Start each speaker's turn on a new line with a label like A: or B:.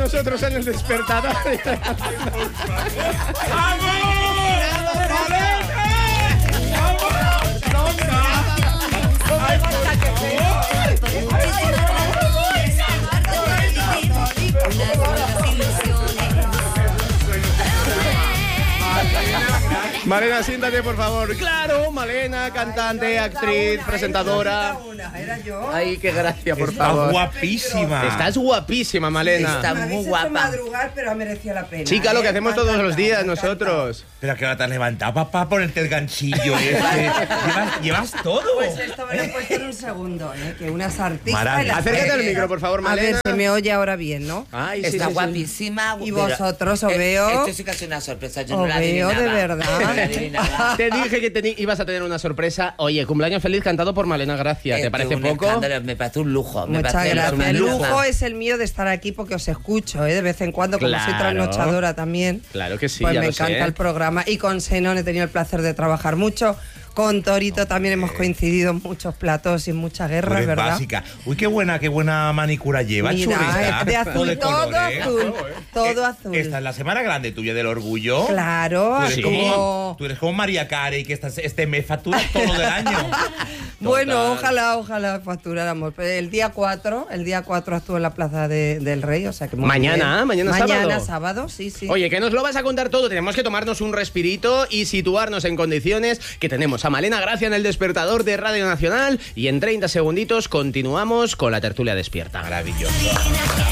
A: nosotros en el despertador. Malena, siéntate, por favor. Claro, Malena, cantante, actriz, presentadora.
B: Era yo.
A: Ay, qué gracia, por
C: Está
A: favor.
C: guapísima.
A: Estás guapísima, Malena.
D: Está
B: Me
D: muy
B: habéis hecho
D: guapa.
B: madrugar, pero ha merecido la pena.
A: Chica, lo que hacemos
B: Me ha
A: todos los
B: encantado,
A: días
B: me ha
A: nosotros.
C: Pero que ahora te has levantado para ponerte el ganchillo este. llevas todo.
B: Pues esto me lo he puesto en un segundo, que unas artistas...
C: Maravilla.
B: y las
A: Acércate al
B: artistas.
A: micro, por favor,
B: A
A: Malena.
B: ver, se me oye ahora bien, ¿no?
A: Ay, sí,
D: Está
A: sí, sí.
D: guapísima.
B: Y
D: pero-
B: vosotros os veo-
D: Esto sí que es una sorpresa. Yo no
B: Os
D: la
B: veo
D: adivinaba.
B: de verdad.
D: No la adivinaba.
A: Te dije que ibas a tener una sorpresa. Oye, cumpleaños feliz cantado por Malena Gracia. ¿Te parece
D: un
A: poco?
D: escándalo, me parece un lujo. me
B: Muchas
D: parece
B: gracias.
D: un
B: El
A: lujo.
B: lujo es el mío de estar aquí porque os escucho, de vez en cuando, como soy
A: Claro.
B: trasnochadora también.
A: Claro que sí,
B: Pues
A: ya
B: me
A: lo sé.
B: encanta el programa. Y con Xenón he tenido el placer de trabajar mucho. Con Torito también hemos coincidido en muchos platos y en muchas
C: Tú
B: guerras,
C: eres
B: ¿verdad?
C: básica. Uy, qué buena manicura lleva,
B: Mira,
C: chulita.
B: es de azul, todo
C: colores.
B: azul. Todo azul.
C: Esta es la semana grande tuya del orgullo.
B: Claro,
C: Tú eres como María Carey, que este mes factura todo del año.
B: Bueno,
A: Total.
B: ojalá facturáramos. Pero el día 4 actúo en la Plaza del Rey, o sea que muy
A: Mañana,
B: bien.
A: mañana
B: sábado, sí.
A: Oye, que nos lo vas a contar todo. Tenemos que tomarnos un respirito y situarnos en condiciones. Que tenemos a Malena Gracia en el despertador de Radio Nacional. Y en 30 segunditos continuamos con la tertulia despierta.
C: Maravilloso.